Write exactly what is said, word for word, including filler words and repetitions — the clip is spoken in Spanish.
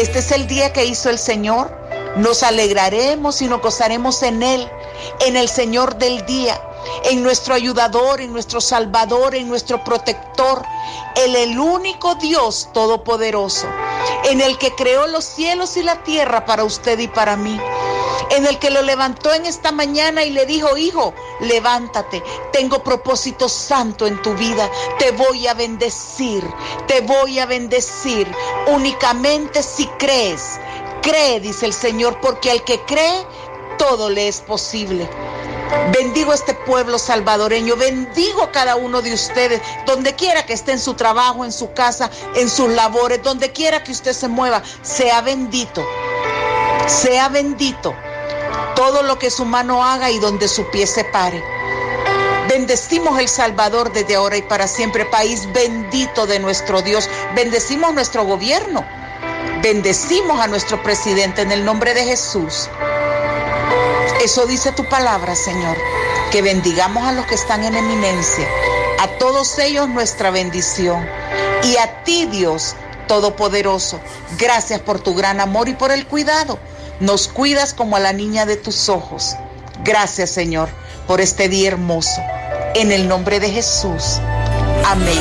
Este es el día que hizo el Señor. Nos alegraremos y nos gozaremos en Él, en el Señor del día, en nuestro ayudador, en nuestro salvador, en nuestro protector, en el único Dios todopoderoso, en el que creó los cielos y la tierra para usted y para mí, en el que lo levantó en esta mañana y le dijo: hijo, levántate, tengo propósito santo en tu vida, te voy a bendecir, te voy a bendecir, únicamente si crees. Cree, dice el Señor, porque al que cree, todo le es posible. Bendigo a este pueblo salvadoreño, bendigo a cada uno de ustedes, donde quiera que esté, en su trabajo, en su casa, en sus labores, donde quiera que usted se mueva, sea bendito, sea bendito todo lo que su mano haga y donde su pie se pare. Bendecimos El Salvador desde ahora y para siempre, país bendito de nuestro Dios. Bendecimos nuestro gobierno. Bendecimos a nuestro presidente en el nombre de Jesús. Eso dice tu palabra, Señor, que bendigamos a los que están en eminencia, a todos ellos nuestra bendición. Y a ti, Dios Todopoderoso, gracias por tu gran amor y por el cuidado. Nos cuidas como a la niña de tus ojos. Gracias, Señor, por este día hermoso. En el nombre de Jesús. Amén.